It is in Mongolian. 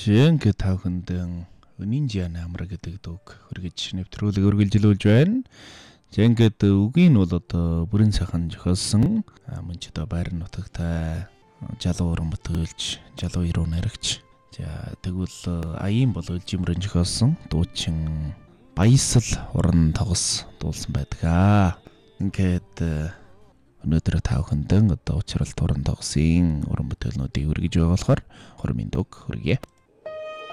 Ингээд тавхандын өнийн жиан амраг гэдэг үг хөргөж нэвтрүүлэг үргэлжлүүлж байна. Ингээд үгийн бол одоо бүрэн сайхан зохиолсон мөн ч одоо байр нутагтай жалуу уран бүтээлч, жалуу ирүү наригч. За тэгвэл аян бол үлжимрэн зохиолсон дуучин Баясал уран тогос дуулсан байдаг. Ингээд өнөөдөр тавхандын одоо учрал уран тогосын уран бүтээлнүүдийг үргэж байгаа болохоор 20 минут хүргэе.